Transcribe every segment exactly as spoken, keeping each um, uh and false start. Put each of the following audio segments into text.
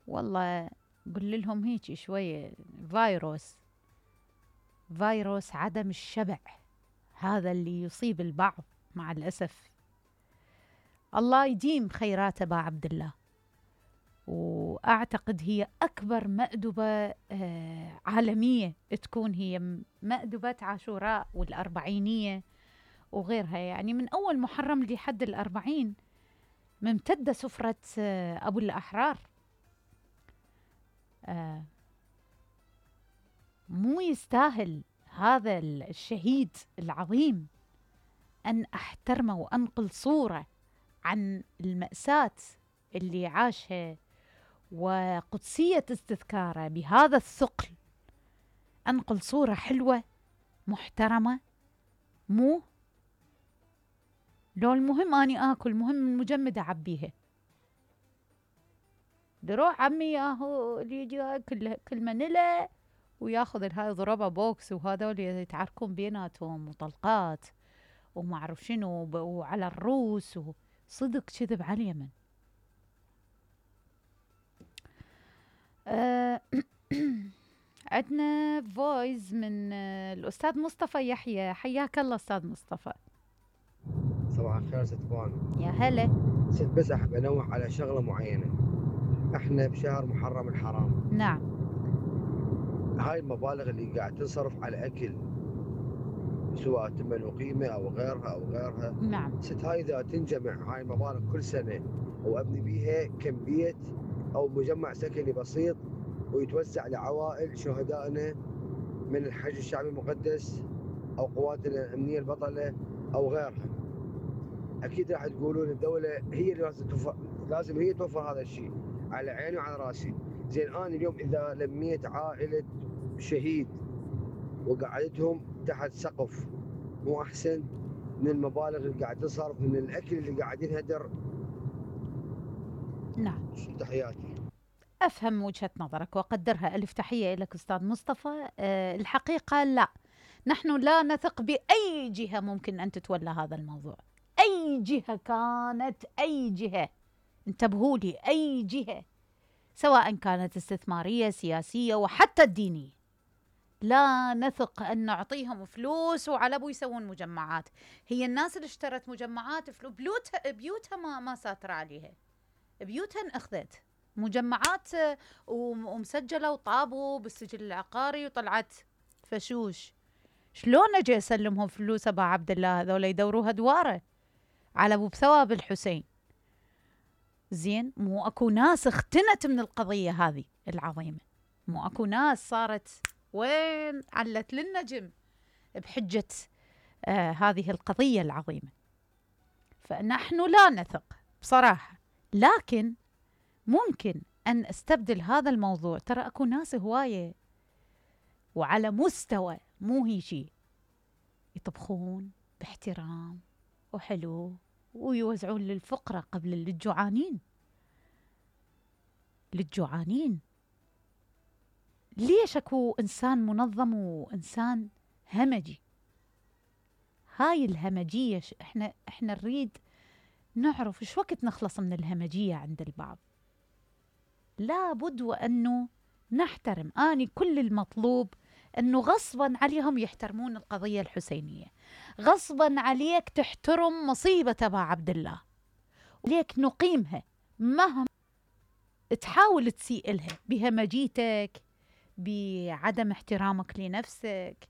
والله قل لهم هيك شوية. فيروس فيروس عدم الشبع، هذا اللي يصيب البعض مع الأسف. الله يديم خيرات أبا عبد الله. وأعتقد هي أكبر مأدبة آه عالمية تكون، هي مأدبة عاشوراء والأربعينية وغيرها. يعني من أول محرم لحد الأربعين ممتدة سفرة آه أبو الأحرار. آه مو يستاهل هذا الشهيد العظيم أن أحترمه وأنقل صورة عن المأساة اللي عاشها وقدسية استذكاره بهذا الثقل. أنقل صورة حلوة محترمة، مو لو المهم أني آكل، مهم المجمدة أعبيها. دروح عمي ياهو اللي يجي كل كل منلة وياخذ الهاي ضربة بوكس، وهذول يتعاركون بيناتهم وطلقات وما أعرف شنو وعلى الروس، وصدق كذب على اليمن. أه عندنا فويس من الأستاذ مصطفى يحيى. حياك الله أستاذ مصطفى. صباح الخير ست بوان. يا هلا. ست بس أحب أنوه على شغلة معينة. احنا بشهر محرم الحرام. نعم. هاي المبالغ اللي قاعد تنصرف على أكل سواء ثمن وقيمة أو غيرها أو غيرها، نعم. ست هاي إذا تنجمع هاي المبالغ كل سنة وأبني بيها كم بيت أو مجمع سكني بسيط ويتوزع لعوائل شهدائنا من الحج الشعبي المقدس أو قواتنا الأمنية البطلة أو غيرها، أكيد راح تقولون الدولة هي اللي لازم توفر، لازم هي توفر هذا الشيء. على عيني وعلى راسي. زين أنا اليوم إذا لميت عائلة شهيد وقعدتهم تحت سقف، مو أحسن من المبالغ اللي قاعد تصرف من الأكل اللي قاعد ينهدر؟ نعم. تحياتي. أفهم وجهة نظرك وأقدرها. ألف تحية لك أستاذ مصطفى. أه الحقيقة لا، نحن لا نثق بأي جهة ممكن أن تتولى هذا الموضوع. أي جهة كانت، أي جهة، انتبهوا لي، أي جهة، سواء كانت استثمارية سياسية وحتى الدينية، لا نثق أن نعطيهم فلوس وعلى أبو يسوون مجمعات. هي الناس اللي اشترت مجمعات فلوس بيوتها, بيوتها ما, ما ساتر عليها، بيوتها انأخذت مجمعات ومسجلة وطابوا بالسجل العقاري وطلعت فشوش. شلون اجي اسلمهم فلوس ابا عبد الله؟ هذول يدوروها دواره على ابو بثواب الحسين. زين، مو اكو ناس اختنت من القضية هذه العظيمة، مو اكو ناس صارت وين علت للنجم بحجة آه هذه القضية العظيمة. فنحن لا نثق بصراحة، لكن ممكن أن استبدل هذا الموضوع. ترى أكو ناس هواية وعلى مستوى مو هي شيء يطبخون باحترام وحلو ويوزعون للفقراء قبل للجوعانين. للجوعانين ليش أكو إنسان منظم وإنسان همجي؟ هاي الهمجية إحنا إحنا نريد نعرف إيش وقت نخلص من الهمجية عند البعض. لا بد وأنه نحترم. آني كل المطلوب أنه غصبا عليهم يحترمون القضية الحسينية، غصبا عليك تحترم مصيبة أبا عبد الله، وليك نقيمها مهما تحاول تسيء لها بهمجيتك، بعدم احترامك لنفسك.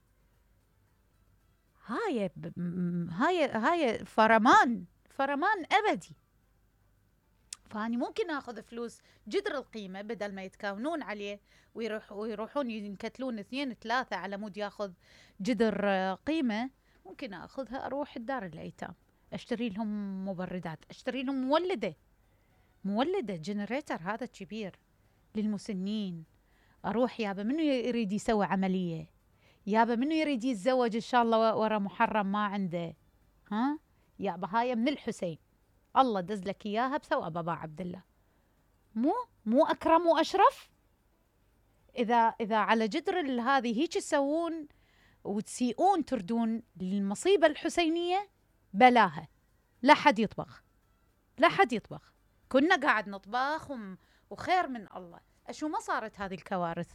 هاي هاي هاي فرمان فرمان أبدي. فاني ممكن اخذ فلوس جدر القيمه بدل ما يتكاونون عليه ويروح ويروحون ينكتلون اثنين ثلاثه على مود ياخذ جدر قيمه. ممكن اخذها اروح الدار الايتام، اشتري لهم مبردات، اشتري لهم مولده مولده جنريتر هذا كبير للمسنين. اروح يابا منو يريد يسوي عمليه، يابا منو يريد يتزوج ان شاء الله ورا محرم ما عنده، ها يابا هاي من الحسين، الله دز لك اياها بثواب ابا عبد الله. مو مو اكرم واشرف؟ اذا اذا على جدر هذه هيك تسوون وتسيئون تردون للمصيبه الحسينيه، بلاها لا حد يطبخ، لا حد يطبخ. كنا قاعد نطبخ وخير من الله. شو ما صارت هذه الكوارث؟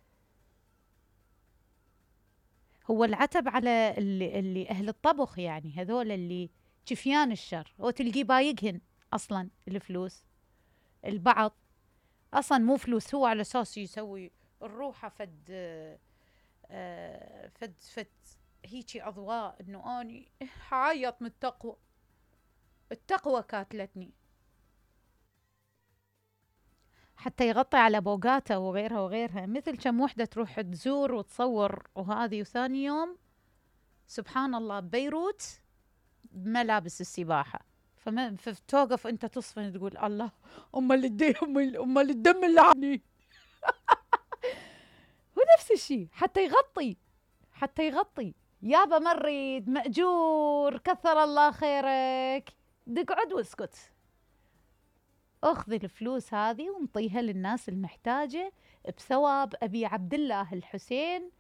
هو العتب على اللي, اللي أهل الطبخ، يعني هذول اللي جفيان الشر، وتلقي بايقهن أصلا الفلوس. البعض أصلا مو فلوس، هو على أساس يسوي الروحة فد آه فد فد هيجي أضواء إنه أني حعيط من التقوى، التقوى كاتلتني، حتى يغطي على بوقاته وغيرها وغيرها. مثل كم وحدة تروح تزور وتصور وهذه، وثاني يوم سبحان الله ببيروت بملابس السباحة، فما فتوقف انت تصفن تقول الله ام الدم ام الدم اللي عني. هو نفس الشيء، حتى يغطي حتى يغطي يابا مريض مأجور كثر الله خيرك، دقعد واسكت. اخذ الفلوس هذه وانطيها للناس المحتاجة بثواب ابي عبد الله الحسين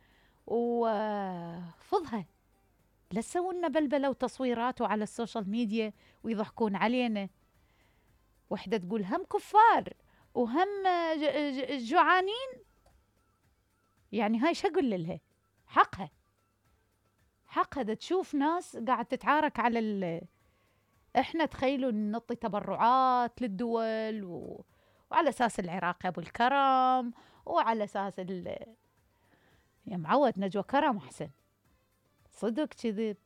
وفضها. لا تسوون بلبلة وتصويرات على السوشيال ميديا ويضحكون علينا. وحدة تقول هم كفار وهم جوعانين، يعني هاي شو اقول لها؟ حقها حقها دا تشوف ناس قاعد تتعارك على ال... احنا تخيلوا نعطي تبرعات للدول و... وعلى اساس العراق ابو الكرم، وعلى اساس ال... يا معود نجوى كرم احسن، صدق كذب.